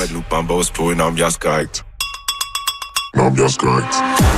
Guadeloupe en boss pour une ambiance correcte. L'ambiance correcte.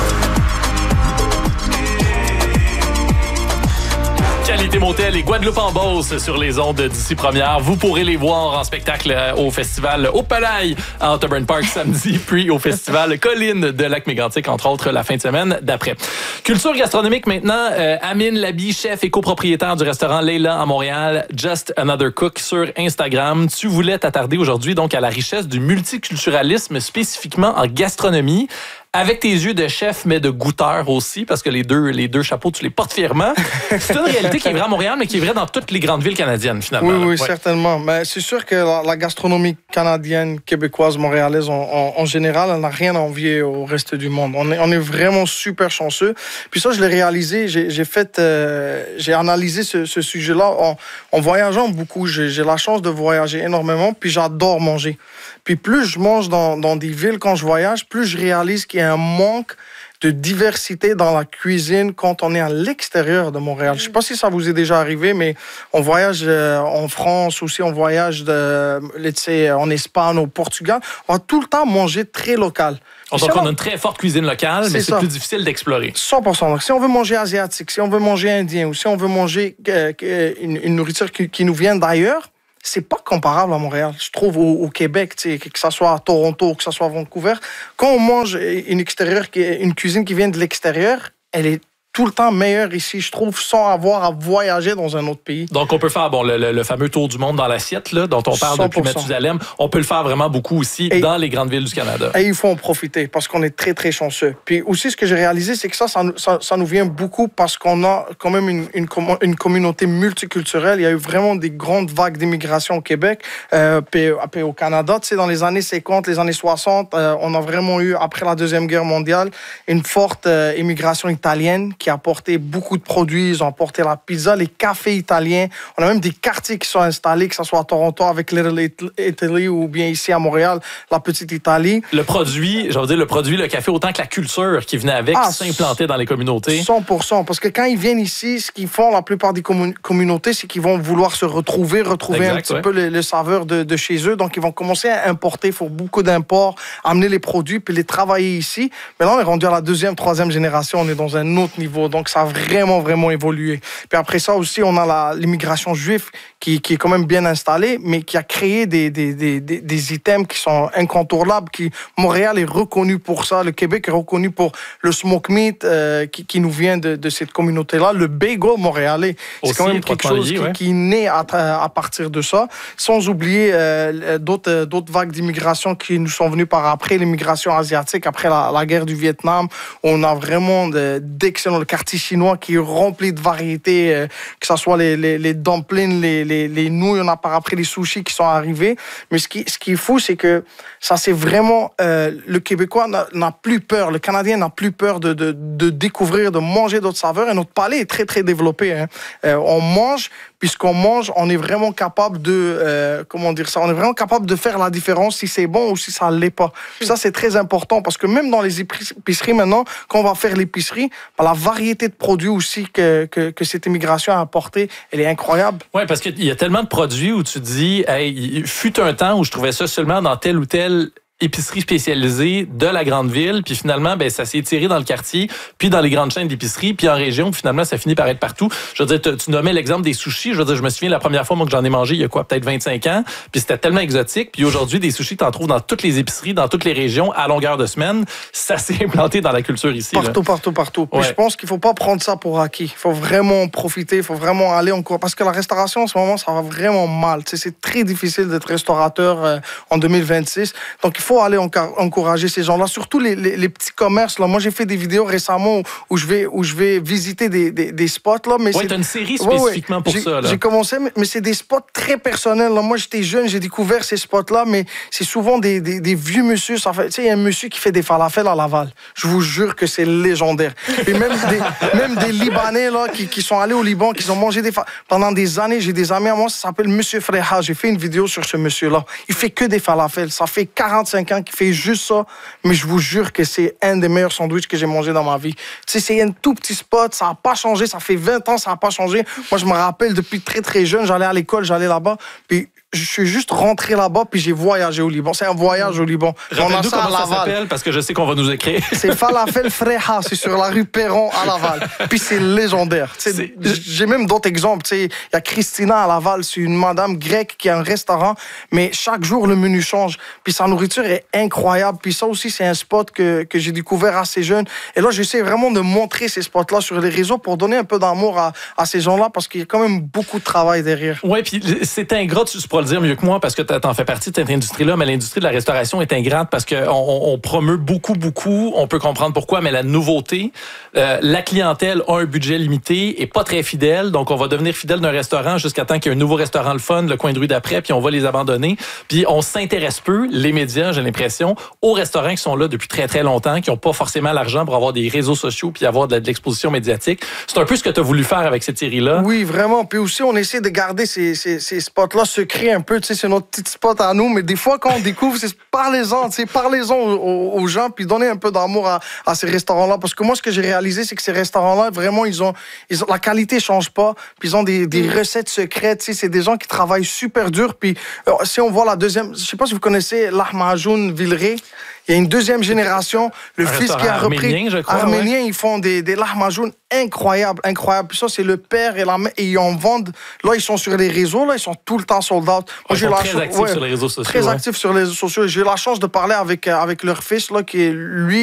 Qualité Motel et Guadeloupe en Beauce sur les ondes d'ici première. Vous pourrez les voir en spectacle au festival Au Palais à Otterburn Park samedi, puis au festival Colline de Lac-Mégantic, entre autres, la fin de semaine d'après. Culture gastronomique maintenant. Amine Labi, chef et copropriétaire du restaurant Leila à Montréal, Just Another Cook sur Instagram. Tu voulais t'attarder aujourd'hui donc à la richesse du multiculturalisme, spécifiquement en gastronomie. Avec tes yeux de chef, mais de goûteur aussi, parce que les deux chapeaux, tu les portes fièrement. C'est une réalité qui est vraie à Montréal, mais qui est vraie dans toutes les grandes villes canadiennes, finalement. Oui, certainement. Mais c'est sûr que la gastronomie canadienne, québécoise, montréalaise, en général, elle n'a rien à envier au reste du monde. On est vraiment super chanceux. Puis ça, je l'ai réalisé. J'ai analysé ce sujet-là en voyageant beaucoup. J'ai la chance de voyager énormément, puis j'adore manger. Puis plus je mange dans des villes quand je voyage, plus je réalise qu'il y a un manque de diversité dans la cuisine quand on est à l'extérieur de Montréal. Je ne sais pas si ça vous est déjà arrivé, mais on voyage en France aussi, on voyage en Espagne, au Portugal. On va tout le temps manger très local. Donc, on a une très forte cuisine locale, mais c'est plus difficile d'explorer. 100%. Donc, si on veut manger asiatique, si on veut manger indien, ou si on veut manger une nourriture qui nous vient d'ailleurs, c'est pas comparable à Montréal. Je trouve au Québec, que ce soit à Toronto, que ce soit à Vancouver, quand on mange une cuisine qui vient de l'extérieur, elle est tout le temps meilleure ici, je trouve, sans avoir à voyager dans un autre pays. Donc, on peut faire le fameux tour du monde dans l'assiette, là, dont on parle 100%. Depuis Mathusalem. On peut le faire vraiment beaucoup aussi dans les grandes villes du Canada. Et il faut en profiter parce qu'on est très, très chanceux. Puis aussi, ce que j'ai réalisé, c'est que ça nous vient beaucoup parce qu'on a quand même une communauté multiculturelle. Il y a eu vraiment des grandes vagues d'immigration au Québec, puis au Canada. Tu sais, dans les années 50, les années 60, on a vraiment eu, après la Deuxième Guerre mondiale, une forte immigration italienne qui a apporté beaucoup de produits. Ils ont apporté la pizza, les cafés italiens. On a même des quartiers qui sont installés, que ce soit à Toronto avec Little Italy ou bien ici à Montréal, la Petite Italie. Le produit, le café, autant que la culture qui venait avec, s'implantait dans les communautés. 100%. Parce que quand ils viennent ici, ce qu'ils font, la plupart des communautés, c'est qu'ils vont vouloir se retrouver un petit peu les saveurs de chez eux. Donc, ils vont commencer à importer. Il faut beaucoup d'imports, amener les produits, puis les travailler ici. Mais là, on est rendu à la deuxième, troisième génération. On est dans un autre niveau. Donc, ça a vraiment, vraiment évolué. Puis après ça aussi, on a l'immigration juive qui est quand même bien installée, mais qui a créé des items qui sont incontournables. Montréal est reconnu pour ça. Le Québec est reconnu pour le smoke meat qui nous vient de cette communauté-là. Le bagel montréalais, c'est quand même quelque chose qui est né à partir de ça. Sans oublier d'autres vagues d'immigration qui nous sont venues par après, l'immigration asiatique, après la guerre du Vietnam. On a vraiment d'excellents... Le quartier chinois qui est rempli de variétés, que ce soit les dumplings, les nouilles, on a par après les sushis qui sont arrivés. Mais ce qui est fou, c'est que ça, c'est vraiment... le Québécois n'a plus peur, le Canadien n'a plus peur de découvrir, de manger d'autres saveurs. Et notre palais est très, très développé. On mange, puisqu'on mange, on est vraiment capable de... on est vraiment capable de faire la différence si c'est bon ou si ça ne l'est pas. Puis ça, c'est très important parce que même dans les épiceries maintenant, quand on va faire l'épicerie, la variété de produits aussi que cette immigration a apporté, elle est incroyable. Oui, parce qu'il y a tellement de produits où tu te dis, il fut un temps où je trouvais ça seulement dans tel ou tel épicerie spécialisée de la grande ville, puis finalement, ça s'est étiré dans le quartier, puis dans les grandes chaînes d'épicerie, puis en région, puis finalement, ça finit par être partout. Je veux dire, tu nommais l'exemple des sushis. Je veux dire, je me souviens la première fois, moi, que j'en ai mangé, il y a peut-être 25 ans, puis c'était tellement exotique. Puis aujourd'hui, des sushis, t'en trouves dans toutes les épiceries, dans toutes les régions, à longueur de semaine. Ça s'est implanté dans la culture ici. Partout. Puis je pense qu'il faut pas prendre ça pour acquis. Il faut vraiment en profiter, il faut vraiment aller en cours. Parce que la restauration, en ce moment, ça va vraiment mal. Tu sais, c'est très difficile d'être restaurateur en 2026. Donc, il faut aller encourager ces gens-là, surtout les petits commerces. Là. Moi, j'ai fait des vidéos récemment où je vais visiter des spots. Oui, tu as une série spécifiquement pour ça. Là. J'ai commencé, mais c'est des spots très personnels. Là. Moi, j'étais jeune, j'ai découvert ces spots-là, mais c'est souvent des vieux monsieur. Tu sais, il y a un monsieur qui fait des falafels à Laval. Je vous jure que c'est légendaire. Et même des Libanais là, qui sont allés au Liban, qui ont mangé pendant des années. J'ai des amis à moi, ça s'appelle Monsieur Freha. J'ai fait une vidéo sur ce monsieur-là. Il fait que des falafels. Ça fait 45 ans qu'il fait juste ça, mais je vous jure que c'est un des meilleurs sandwichs que j'ai mangé dans ma vie. Tu sais, c'est un tout petit spot, ça n'a pas changé, ça fait 20 ans, ça n'a pas changé. Moi, je me rappelle, depuis très, très jeune, j'allais à l'école, j'allais là-bas, puis je suis juste rentré là-bas puis j'ai voyagé au Liban. C'est un voyage au Liban. Rappelle-nous comment ça s'appelle, parce que je sais qu'on va nous écrire. C'est Falafel Freha, c'est sur la rue Perron à Laval. Puis c'est légendaire. J'ai même d'autres exemples. Il y a Christina à Laval, c'est une madame grecque qui a un restaurant, mais chaque jour le menu change. Puis sa nourriture est incroyable. Puis ça aussi, c'est un spot que j'ai découvert assez jeune. Et là, j'essaie vraiment de montrer ces spots-là sur les réseaux pour donner un peu d'amour à ces gens-là, parce qu'il y a quand même beaucoup de travail derrière. Oui, puis c'est ingrat, tu pourras le dire mieux que moi, parce que t'en fais partie de cette industrie-là, mais l'industrie de la restauration est ingrate parce qu'on promeut beaucoup, on peut comprendre pourquoi, mais la nouveauté, la clientèle a un budget limité et pas très fidèle, donc on va devenir fidèle d'un restaurant jusqu'à temps qu'il y ait un nouveau restaurant le fun, le coin de rue d'après, puis on va les abandonner. Puis on s'intéresse peu, les médias, j'ai l'impression, aux restaurants qui sont là depuis très, très longtemps, qui n'ont pas forcément l'argent pour avoir des réseaux sociaux puis avoir de l'exposition médiatique. C'est un peu ce que tu as voulu faire avec cette série-là. Oui, vraiment. Puis aussi, on essaie de garder ces spots-là secrets un peu. C'est notre petit spot à nous, mais des fois, quand on découvre, parlez-en aux gens, puis donnez un peu d'amour à ces restaurants-là. Parce que moi, ce que j'ai réalisé, c'est que ces restaurants-là, vraiment, ils ont la qualité ne change pas, puis ils ont des recettes secrètes. C'est des gens qui travaillent super dur. Puis si on voit la deuxième, je sais pas si vous connaissez l'Ahmajoun Villeray. Il y a une deuxième génération, le fils qui a repris. Arménien, je crois. Arménien, ils font des lahmacun incroyables. Puis ça, c'est le père et la mère. Et ils en vendent. Là, ils sont sur les réseaux. Là, ils sont tout le temps sold out. Ils sont très actifs sur les réseaux sociaux. Très actifs sur les réseaux sociaux. J'ai eu la chance de parler avec leur fils, là, qui est, lui,